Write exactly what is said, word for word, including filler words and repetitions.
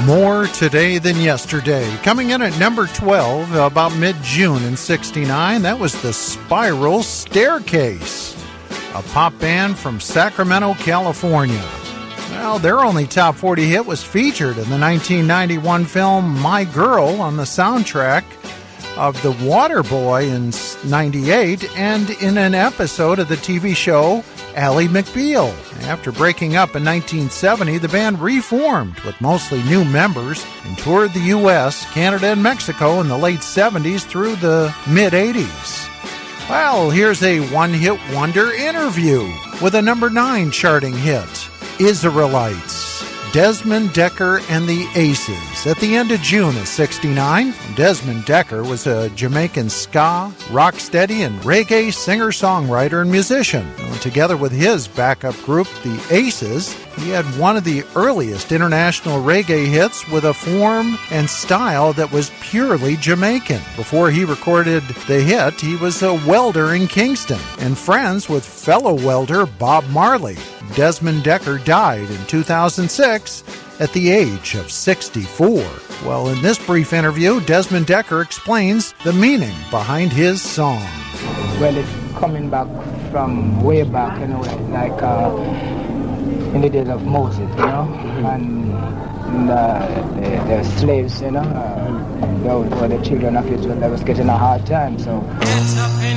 More Today Than Yesterday. Coming in at number twelve, about mid-June in sixty-nine, that was the Spiral Staircase, a pop band from Sacramento, California. Well, their only top forty hit was featured in the nineteen ninety-one film My Girl on the soundtrack of The Waterboy in ninety-eight and in an episode of the T V show Ally McBeal. After breaking up in nineteen seventy, the band reformed with mostly new members and toured the U S, Canada, and Mexico in the late seventies through the mid-eighties. Well, here's a one-hit wonder interview with a number nine charting hit, Israelites. Desmond Dekker and the Aces. At the end of June of sixty-nine, Desmond Dekker was a Jamaican ska, rocksteady, and reggae singer-songwriter and musician. Together with his backup group, the Aces, he had one of the earliest international reggae hits with a form and style that was purely Jamaican. Before he recorded the hit, he was a welder in Kingston and friends with fellow welder Bob Marley. Desmond Dekker died in two thousand six at the age of sixty-four. Well, in this brief interview, Desmond Dekker explains the meaning behind his song. Well, it's coming back from way back, you know, like uh, in the days of Moses, you know, and, and uh, the, the slaves, you know, uh, those were the children of Israel that was getting a hard time, so...